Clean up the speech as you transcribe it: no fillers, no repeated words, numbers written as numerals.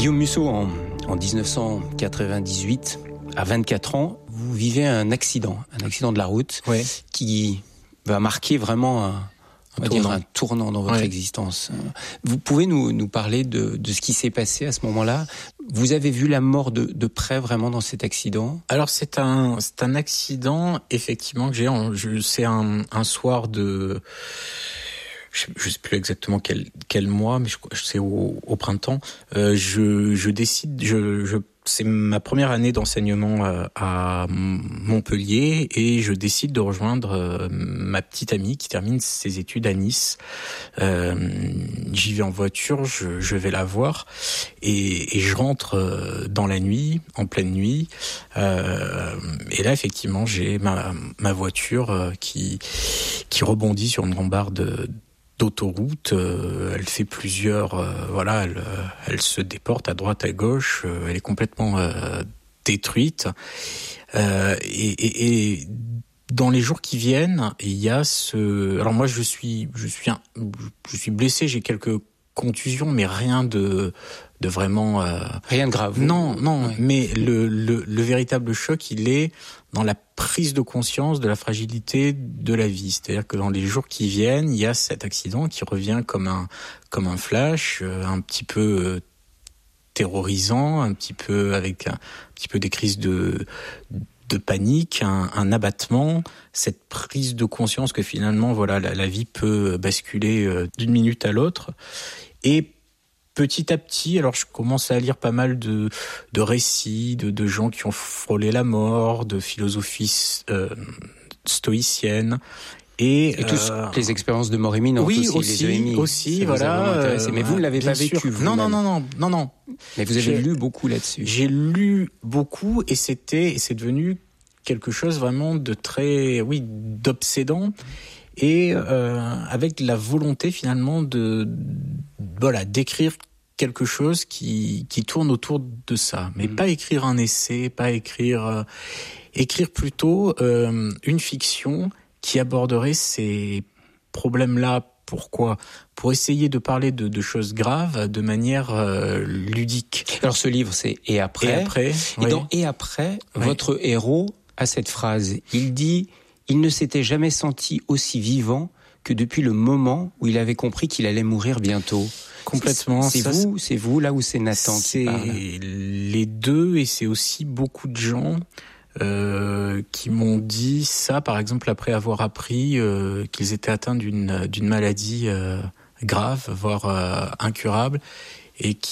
Guillaume Musso, en 1998, à 24 ans, vous vivez un accident de la route qui va marquer vraiment un tournant dans votre existence. Vous pouvez nous parler de ce qui s'est passé à ce moment-là? Vous avez vu la mort de près vraiment dans cet accident? Alors c'est un accident effectivement que j'ai. C'est un soir de... Je sais plus exactement quel mois, mais c'est au printemps. Je décide, c'est ma première année d'enseignement à Montpellier et je décide de rejoindre ma petite amie qui termine ses études à Nice. J'y vais en voiture, je vais la voir et je rentre dans la nuit, en pleine nuit. Et là, effectivement, j'ai ma voiture qui rebondit sur une rambarde d'autoroute. Elle fait plusieurs, elle se déporte à droite, à gauche. Elle est complètement détruite. Et dans les jours qui viennent, il y a alors moi, je suis blessé. J'ai quelques contusions, mais rien de vraiment. Rien de grave. Non. Ouais. Mais le véritable choc, il est dans la prise de conscience de la fragilité de la vie. C'est-à-dire que dans les jours qui viennent, il y a cet accident qui revient comme un flash, un petit peu terrorisant, un petit peu avec un petit peu des crises de panique, un abattement, cette prise de conscience que finalement, la vie peut basculer d'une minute à l'autre. Et petit à petit, alors je commence à lire pas mal de récits, de gens qui ont frôlé la mort, de philosophie stoïcienne. Et toutes les expériences de mort imminente aussi, mais vous ne l'avez pas vécu, vous. Non. Mais vous avez lu beaucoup là-dessus. J'ai lu beaucoup et c'est devenu quelque chose vraiment de très, d'obsédant. Et avec la volonté finalement d'écrire quelque chose qui tourne autour de ça, mais pas écrire un essai, pas écrire plutôt une fiction qui aborderait ces problèmes-là. Pourquoi ? Pour essayer de parler de choses graves de manière ludique. Alors ce livre, c'est Et après. Et dans Et après, votre héros a cette phrase. Il dit: il ne s'était jamais senti aussi vivant que depuis le moment où il avait compris qu'il allait mourir bientôt. Complètement. C'est vous là où c'est Nathan qui parle? C'est les deux, et c'est aussi beaucoup de gens qui m'ont dit ça, par exemple, après avoir appris qu'ils étaient atteints d'une maladie grave, voire incurable, et